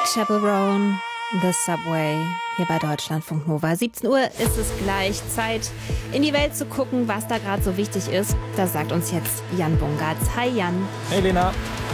Chaperone, The Subway, hier bei Deutschlandfunk Nova. 17 Uhr ist es gleich. Zeit, in die Welt zu gucken, was da gerade so wichtig ist. Das sagt uns jetzt Jan Bungartz. Hi Jan. Hey Lena.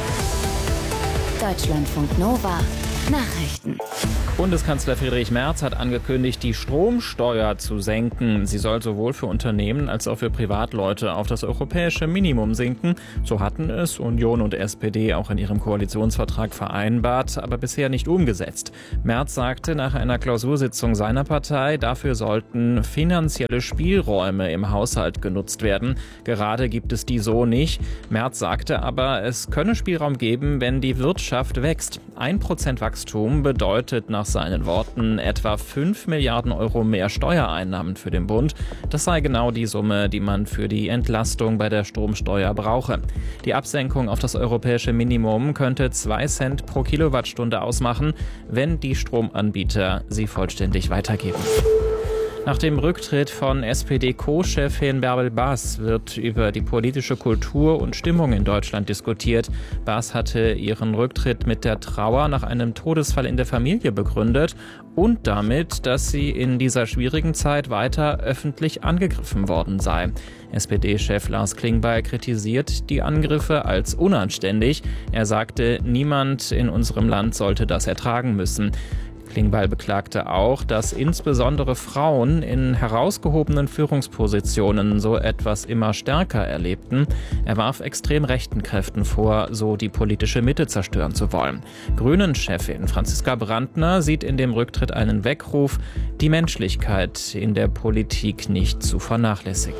Deutschlandfunk Nova. Nachrichten. Bundeskanzler Friedrich Merz hat angekündigt, die Stromsteuer zu senken. Sie soll sowohl für Unternehmen als auch für Privatleute auf das europäische Minimum sinken. So hatten es Union und SPD auch in ihrem Koalitionsvertrag vereinbart, aber bisher nicht umgesetzt. Merz sagte nach einer Klausursitzung seiner Partei, dafür sollten finanzielle Spielräume im Haushalt genutzt werden. Gerade gibt es die so nicht. Merz sagte aber, es könne Spielraum geben, wenn die Wirtschaft wächst. 1% Wachstum bedeutet nach seinen Worten etwa 5 Milliarden Euro mehr Steuereinnahmen für den Bund. Das sei genau die Summe, die man für die Entlastung bei der Stromsteuer brauche. Die Absenkung auf das europäische Minimum könnte 2 Cent pro Kilowattstunde ausmachen, wenn die Stromanbieter sie vollständig weitergeben. Nach dem Rücktritt von SPD-Co-Chefin Bärbel Baas wird über die politische Kultur und Stimmung in Deutschland diskutiert. Baas hatte ihren Rücktritt mit der Trauer nach einem Todesfall in der Familie begründet und damit, dass sie in dieser schwierigen Zeit weiter öffentlich angegriffen worden sei. SPD-Chef Lars Klingbeil kritisiert die Angriffe als unanständig. Er sagte, niemand in unserem Land sollte das ertragen müssen. Klingbeil beklagte auch, dass insbesondere Frauen in herausgehobenen Führungspositionen so etwas immer stärker erlebten. Er warf extrem rechten Kräften vor, so die politische Mitte zerstören zu wollen. Grünen-Chefin Franziska Brandner sieht in dem Rücktritt einen Weckruf, die Menschlichkeit in der Politik nicht zu vernachlässigen.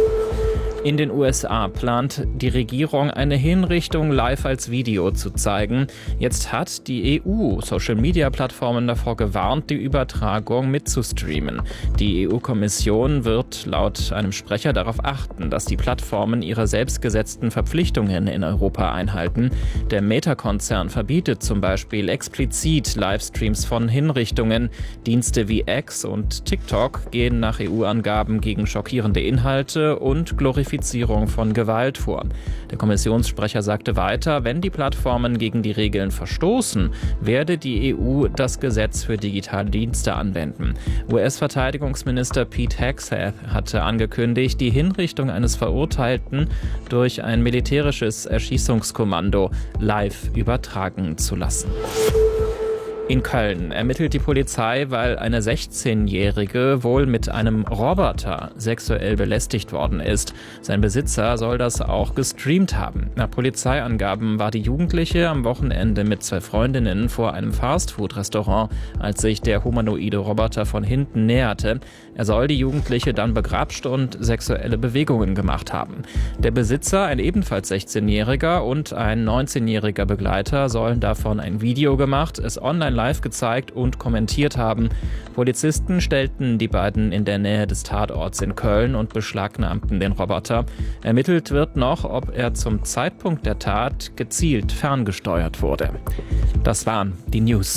In den USA plant die Regierung, eine Hinrichtung live als Video zu zeigen. Jetzt hat die EU Social-Media-Plattformen davor gewarnt, die Übertragung mitzustreamen. Die EU-Kommission wird laut einem Sprecher darauf achten, dass die Plattformen ihre selbstgesetzten Verpflichtungen in Europa einhalten. Der Meta-Konzern verbietet zum Beispiel explizit Livestreams von Hinrichtungen. Dienste wie X und TikTok gehen nach EU-Angaben gegen schockierende Inhalte und Glorifizierung von Gewalt vor. Der Kommissionssprecher sagte weiter, wenn die Plattformen gegen die Regeln verstoßen, werde die EU das Gesetz für digitale Dienste anwenden. US-Verteidigungsminister Pete Hegseth hatte angekündigt, die Hinrichtung eines Verurteilten durch ein militärisches Erschießungskommando live übertragen zu lassen. In Köln ermittelt die Polizei, weil eine 16-Jährige wohl mit einem Roboter sexuell belästigt worden ist. Sein Besitzer soll das auch gestreamt haben. Nach Polizeiangaben war die Jugendliche am Wochenende mit 2 Freundinnen vor einem Fastfood-Restaurant, als sich der humanoide Roboter von hinten näherte. Er soll die Jugendliche dann begrapscht und sexuelle Bewegungen gemacht haben. Der Besitzer, ein ebenfalls 16-Jähriger und ein 19-jähriger Begleiter, sollen davon ein Video gemacht, es online live gezeigt und kommentiert haben. Polizisten stellten die beiden in der Nähe des Tatorts in Köln und beschlagnahmten den Roboter. Ermittelt wird noch, ob er zum Zeitpunkt der Tat gezielt ferngesteuert wurde. Das waren die News.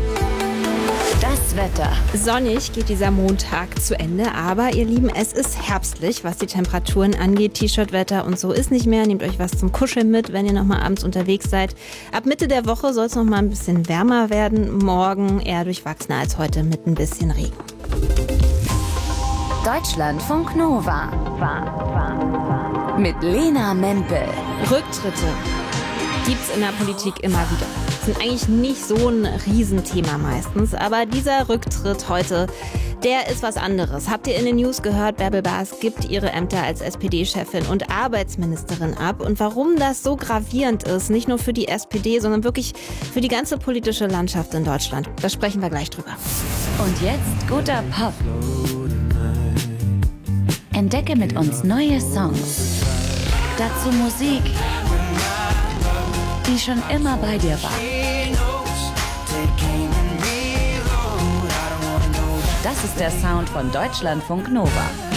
Das Wetter. Sonnig geht dieser Montag zu Ende, aber ihr Lieben, es ist herbstlich, was die Temperaturen angeht. T-Shirt-Wetter und so ist nicht mehr. Nehmt euch was zum Kuscheln mit, wenn ihr noch mal abends unterwegs seid. Ab Mitte der Woche soll es noch mal ein bisschen wärmer werden. Morgen eher durchwachsener als heute mit ein bisschen Regen. Deutschlandfunk Nova. Mit Lena Mempel. Rücktritte gibt's in der Politik immer wieder. Sind eigentlich nicht so ein Riesenthema meistens, aber dieser Rücktritt heute, der ist was anderes. Habt ihr in den News gehört, Bärbel Baas gibt ihre Ämter als SPD-Chefin und Arbeitsministerin ab. Und warum das so gravierend ist, nicht nur für die SPD, sondern wirklich für die ganze politische Landschaft in Deutschland, da sprechen wir gleich drüber. Und jetzt guter Pop. Entdecke mit uns neue Songs. Dazu Musik, die schon immer bei dir war. Das ist der Sound von Deutschlandfunk Nova.